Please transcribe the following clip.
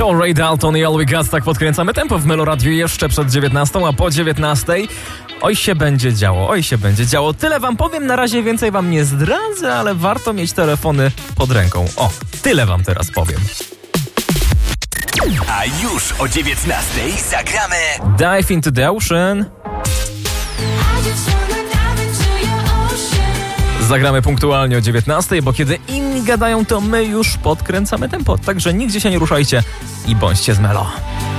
To Ray Dalton i All We Got. Tak podkręcamy tempo w Melo Radiu jeszcze przed 19, a po 19 oj się będzie działo. Tyle wam powiem, na razie więcej wam nie zdradzę, ale warto mieć telefony pod ręką. O, tyle wam teraz powiem. A już o 19 zagramy Dive into the Ocean. Zagramy punktualnie o 19, bo kiedy inni gadają, to my już podkręcamy tempo. Także nigdzie się nie ruszajcie i bądźcie z Melo.